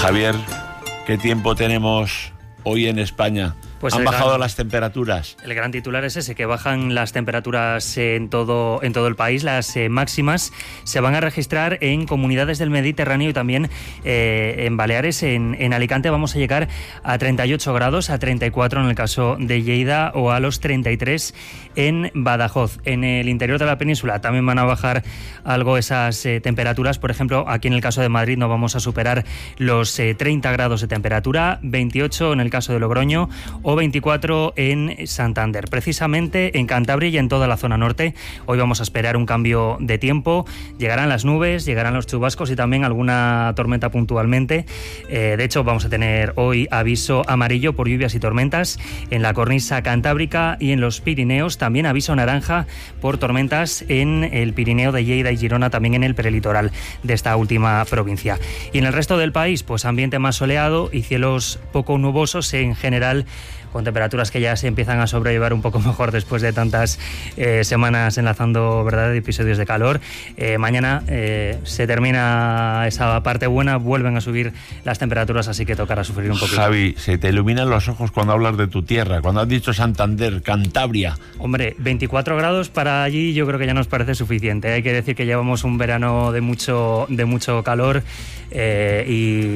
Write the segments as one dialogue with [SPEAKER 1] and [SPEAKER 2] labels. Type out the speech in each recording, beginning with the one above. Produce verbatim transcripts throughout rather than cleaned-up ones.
[SPEAKER 1] Javier, ¿qué tiempo tenemos hoy en España?
[SPEAKER 2] Pues
[SPEAKER 1] ¿Han
[SPEAKER 2] el
[SPEAKER 1] bajado
[SPEAKER 2] gran,
[SPEAKER 1] las temperaturas?
[SPEAKER 2] El gran titular es ese, que bajan las temperaturas en todo, en todo el país. Las eh, máximas se van a registrar en comunidades del Mediterráneo y también eh, en Baleares. En, en Alicante vamos a llegar a treinta y ocho grados, a treinta y cuatro en el caso de Lleida o a los treinta y tres en Badajoz. En el interior de la península también van a bajar algo esas eh, temperaturas. Por ejemplo, aquí en el caso de Madrid no vamos a superar los eh, treinta grados de temperatura, veintiocho en el caso de Logroño o veinticuatro en Santander. Precisamente en Cantabria y en toda la zona norte hoy vamos a esperar un cambio de tiempo. Llegarán las nubes, llegarán los chubascos y también alguna tormenta puntualmente. Eh, de hecho, vamos a tener hoy aviso amarillo por lluvias y tormentas en la cornisa cantábrica y en los Pirineos. También aviso naranja por tormentas en el Pirineo de Lleida y Girona, también en el prelitoral de esta última provincia. Y en el resto del país, pues ambiente más soleado y cielos poco nubosos en general, con temperaturas que ya se empiezan a sobrellevar un poco mejor después de tantas eh, semanas enlazando, ¿verdad?, episodios de calor. Eh, mañana eh, se termina esa parte buena, vuelven a subir las temperaturas, así que tocará sufrir un poquito.
[SPEAKER 1] Javi, se te iluminan los ojos cuando hablas de tu tierra, cuando has dicho Santander, Cantabria.
[SPEAKER 2] Hombre, veinticuatro grados para allí yo creo que ya nos parece suficiente. Hay que decir que llevamos un verano de mucho, de mucho calor eh,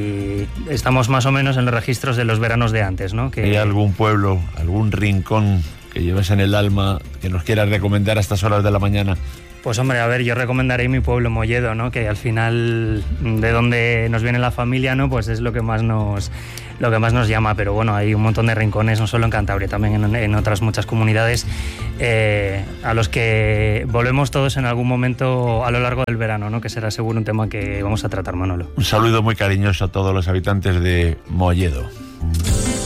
[SPEAKER 2] y estamos más o menos en los registros de los veranos de antes, ¿no? Que...
[SPEAKER 1] ¿Hay algún pueblo, algún rincón que lleves en el alma que nos quieras recomendar a estas horas de la mañana?
[SPEAKER 2] Pues hombre, a ver, yo recomendaré mi pueblo, Molledo, ¿no? Que al final de donde nos viene la familia, ¿no? Pues es lo que más nos lo que más nos llama, pero bueno, hay un montón de rincones, no solo en Cantabria, también en, en otras muchas comunidades eh, a los que volvemos todos en algún momento a lo largo del verano, ¿no? Que será seguro un tema que vamos a tratar, Manolo.
[SPEAKER 1] Un saludo muy cariñoso a todos los habitantes de Molledo.